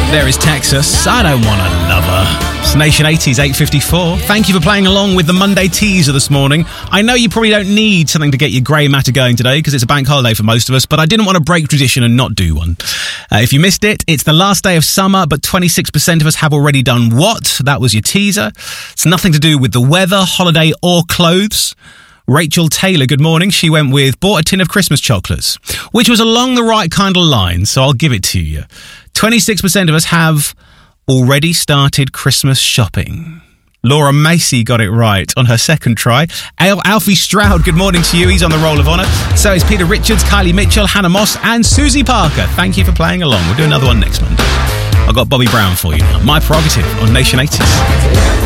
There is Texas. I don't want a lover. It's Nation 80s, 8:54. Thank you for playing along with the Monday teaser this morning. I know you probably don't need something to get your grey matter going today because it's a bank holiday for most of us, but I didn't want to break tradition and not do one. If you missed it, it's the last day of summer, but 26% of us have already done what? That was your teaser. It's nothing to do with the weather, holiday, or clothes. Rachel Taylor, good morning. She went with bought a tin of Christmas chocolates, which was along the right kind of line, so I'll give it to you. 26% of us have already started Christmas shopping. Laura Macy got it right on her second try. Alfie Stroud, good morning to you. He's on the roll of honour. So is Peter Richards, Kylie Mitchell, Hannah Moss and Susie Parker. Thank you for playing along. We'll do another one next Monday. I've got Bobby Brown for you now. My Prerogative on Nation 80s.